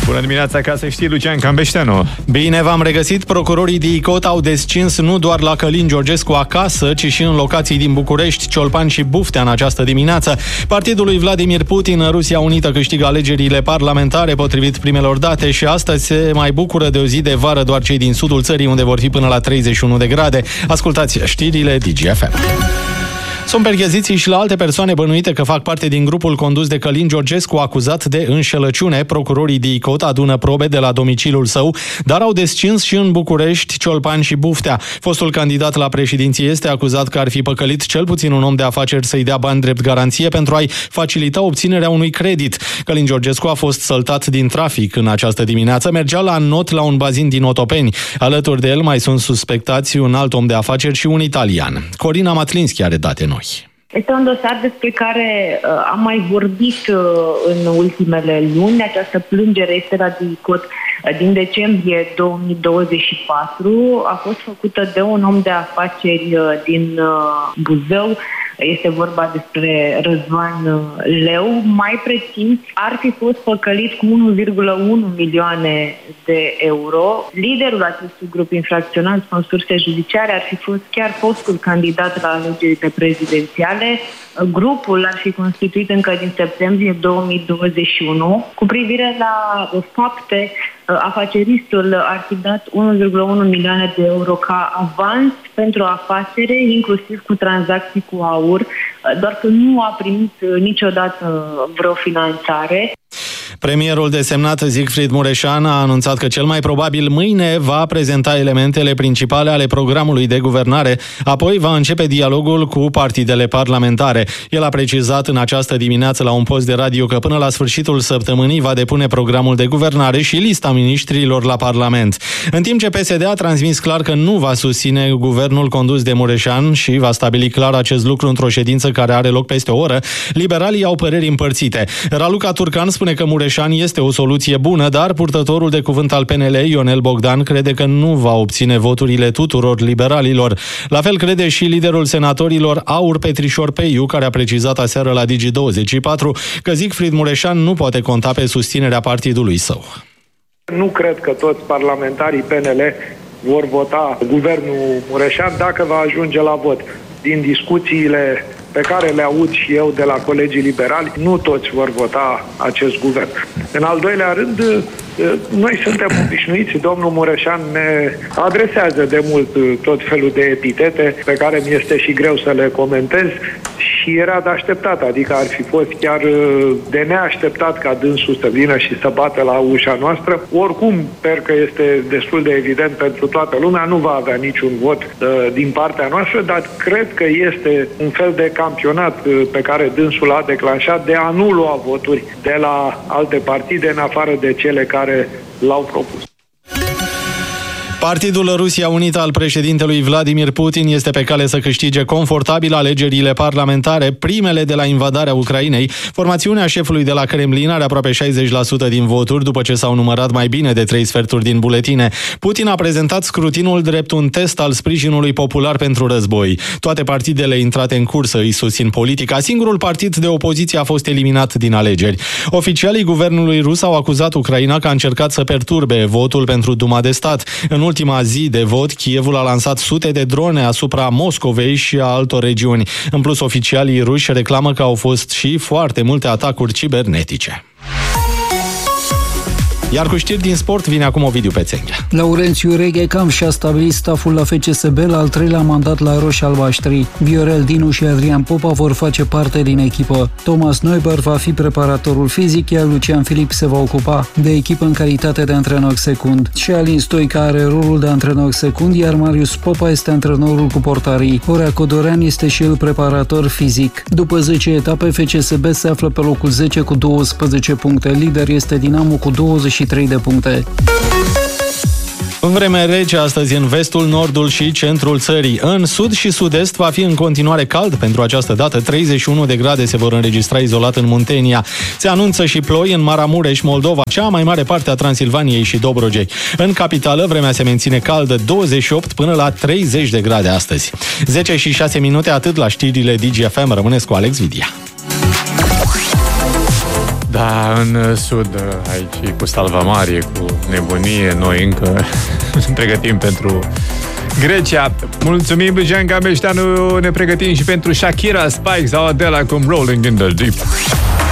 Bună dimineața, ca să știi, Lucian Cambeșteanu. Bine v-am regăsit. Procurorii DICOT au descins nu doar la Călin Georgescu acasă, ci și în locații din București, Ciolpan și Buftea în această dimineață. Partidul lui Vladimir Putin, Rusia Unită, câștigă alegerile parlamentare potrivit primelor date și astăzi se mai bucură de o zi de vară doar cei din sudul țării, unde vor fi până la 31 de grade. Ascultați știrile DGFM. Sunt percheziții și la alte persoane bănuite că fac parte din grupul condus de Călin Georgescu, acuzat de înșelăciune. Procurorii DICOT adună probe de la domiciliul său, dar au descins și în București, Ciolpan și Buftea. Fostul candidat la președinție este acuzat că ar fi păcălit cel puțin un om de afaceri să-i dea bani drept garanție pentru a-i facilita obținerea unui credit. Călin Georgescu a fost săltat din trafic în această dimineață. Mergea la not la un bazin din Otopeni. Alături de el mai sunt suspectați un alt om de afaceri și un italian. Corina Matlinski are date noi. Este un dosar despre care am mai vorbit în ultimele luni. Această plângere este la DICOT din decembrie 2024. A fost făcută de un om de afaceri din Buzău. Este vorba despre Răzvan Leu. Mai precis, ar fi fost păcălit cu 1,1 milioane de euro. Liderul acestui grup infracțional, spun surse judiciare, ar fi fost chiar fostul candidat la alegerile prezidențiale. Grupul ar fi constituit încă din septembrie 2021. Cu privire la fapte, afaceristul ar fi dat 1,1 milioane de euro ca avans pentru afacere, inclusiv cu tranzacții cu aur, doar că nu a primit niciodată vreo finanțare. Premierul desemnat Siegfried Mureșan a anunțat că cel mai probabil mâine va prezenta elementele principale ale programului de guvernare, apoi va începe dialogul cu partidele parlamentare. El a precizat în această dimineață la un post de radio că până la sfârșitul săptămânii va depune programul de guvernare și lista miniștrilor la Parlament. În timp ce PSD a transmis clar că nu va susține guvernul condus de Mureșan și va stabili clar acest lucru într-o ședință care are loc peste o oră, liberalii au păreri împărțite. Raluca Turcan spune că Mureșan este o soluție bună, dar purtătorul de cuvânt al PNL, Ionel Bogdan, crede că nu va obține voturile tuturor liberalilor. La fel crede și liderul senatorilor Aur Petrișor Peiu, care a precizat aseară la Digi24 că Siegfried Mureșan nu poate conta pe susținerea partidului său. Nu cred că toți parlamentarii PNL vor vota guvernul Mureșan dacă va ajunge la vot. Din discuțiile pe care le aud și eu de la colegii liberali, nu toți vor vota acest guvern. În al doilea rând, noi suntem obișnuiți, domnul Mureșan ne adresează de mult tot felul de epitete pe care mi este și greu să le comentez și era de așteptat, adică ar fi fost chiar de neașteptat ca dânsul să vină și să bată la ușa noastră. Oricum, sper că este destul de evident pentru toată lumea, nu va avea niciun vot din partea noastră, dar cred că este un fel de campionat pe care dânsul l-a declanșat de a nu lua voturi de la alte partide în afară de cele care l-au propus. Partidul Rusia Unită al președintelui Vladimir Putin este pe cale să câștige confortabil alegerile parlamentare, primele de la invadarea Ucrainei. Formațiunea șefului de la Kremlin are aproape 60% din voturi, după ce s-au numărat mai bine de 3 sferturi din buletine. Putin a prezentat scrutinul drept un test al sprijinului popular pentru război. Toate partidele intrate în cursă îi susțin politica. Singurul partid de opoziție a fost eliminat din alegeri. Oficialii guvernului rus au acuzat Ucraina că a încercat să perturbe votul pentru Duma de Stat. În ultima zi de vot, Kievul a lansat sute de drone asupra Moscovei și a altor regiuni. În plus, oficialii ruși reclamă că au fost și foarte multe atacuri cibernetice. Iar cu știri din sport vine acum Ovidiu Pețenghea. Laurențiu Reghecam și-a stabilit staful la FCSB la al 3-lea mandat la roșii-albaștri. Viorel Dinu și Adrian Popa vor face parte din echipă. Thomas Neuber va fi preparatorul fizic, iar Lucian Filip se va ocupa de echipă în calitate de antrenor secund. Și Alin Stoica are rolul de antrenor secund, iar Marius Popa este antrenorul cu portarii. Horea Codorean este și el preparator fizic. După 10 etape, FCSB se află pe locul 10 cu 12 puncte. Lider este Dinamo cu 23 de puncte. Vreme rece astăzi în vestul, nordul și centrul țării. În sud și sud-est va fi în continuare cald pentru această dată. 31 de grade se vor înregistra izolat în Muntenia. Se anunță și ploi în Maramureș, Moldova, cea mai mare parte a Transilvaniei și Dobrogei. În capitală, vremea se menține caldă, 28 până la 30 de grade astăzi. 10 și 6 minute, atât la știrile DGFM. Rămâneți cu Alex Vidia. Da, în sud, aici cu salvamarie, cu nebunie, noi încă ne pregătim pentru Grecia. Mulțumim, Lucian Cambeșteanu, ne pregătim și pentru Shakira, Spike sau Adele, acum Rolling in the Deep.